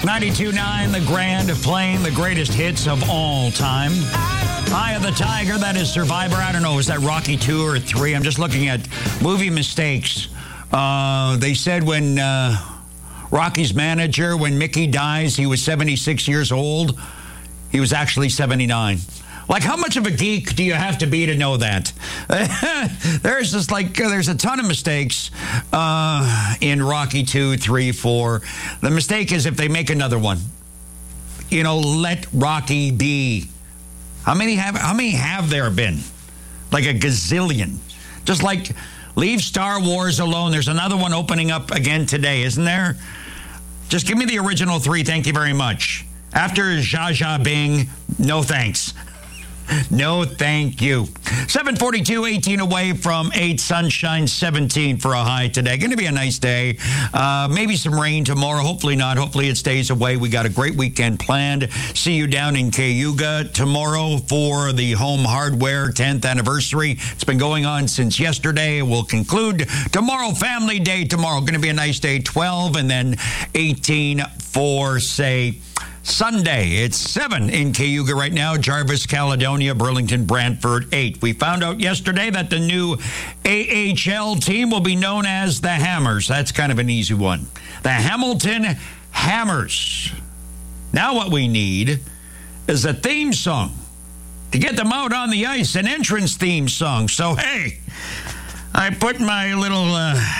92.9, The Grand, playing the greatest hits of all time. Eye of the Tiger, that is Survivor. I don't know, is that Rocky 2 or 3? I'm just looking at movie mistakes. They said when Rocky's manager, when Mickey dies, he was 76 years old. He was actually 79. Like, how much of a geek do you have to be to know that? There's a ton of mistakes in Rocky 2, 3, 4. The mistake is if they make another one, let Rocky be. How many have there been? Like a gazillion. Just like leave Star Wars alone. There's another one opening up again today, isn't there? Just give me the original 3. Thank you very much. After Zsa Zsa Bing, no thanks. No, thank you. 742, 18 away from 8, sunshine 17 for a high today. Going to be a nice day. Maybe some rain tomorrow. Hopefully not. Hopefully it stays away. We got a great weekend planned. See you down in Cayuga tomorrow for the Home Hardware 10th anniversary. It's been going on since yesterday. We'll conclude tomorrow, Family Day tomorrow. Going to be a nice day, 12, and then 18 for, say, Sunday. It's 7 in Cayuga right now. Jarvis, Caledonia, Burlington, Brantford, 8. We found out yesterday that the new AHL team will be known as the Hammers. That's kind of an easy one. The Hamilton Hammers. Now what we need is a theme song to get them out on the ice, an entrance theme song. So, hey, I put my little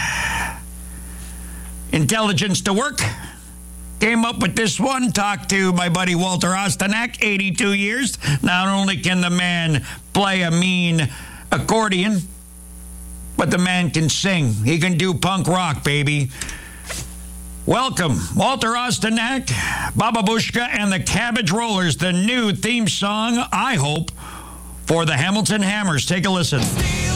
intelligence to work. Came up with this one, talked to my buddy Walter Ostanak, 82 years. Not only can the man play a mean accordion, but the man can sing. He can do punk rock, baby. Welcome, Walter Ostanak, Baba Bushka, and the Cabbage Rollers, the new theme song, I hope, for the Hamilton Hammers. Take a listen.